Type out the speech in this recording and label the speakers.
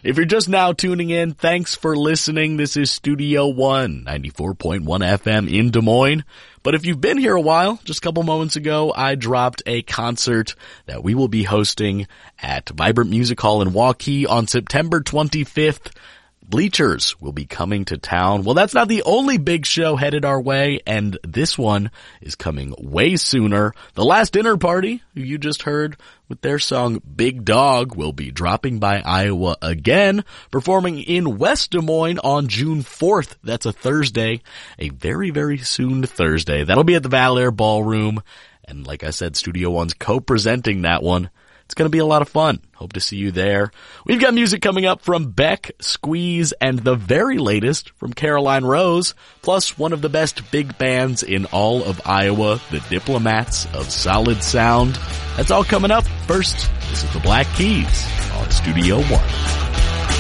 Speaker 1: If you're just now tuning in, thanks for listening. This is Studio One, 94.1 FM in Des Moines. But if you've been here a while, just a couple moments ago, I dropped a concert that we will be hosting at Vibrant Music Hall in Waukee on September 25th. Bleachers will be coming to town. Well, that's not the only big show headed our way, and this one is coming way sooner. The Last Dinner Party, who you just heard with their song Big Dog, will be dropping by Iowa again, performing in West Des Moines on June 4th. That's a Thursday, a very, very soon Thursday. That'll be at the Valair Ballroom, and like I said, Studio One's co-presenting that one. It's going to be a lot of fun. Hope to see you there. We've got music coming up from Beck, Squeeze, and the very latest from Caroline Rose, plus one of the best big bands in all of Iowa, the Diplomats of Solid Sound. That's all coming up. First, this is the Black Keys on Studio One.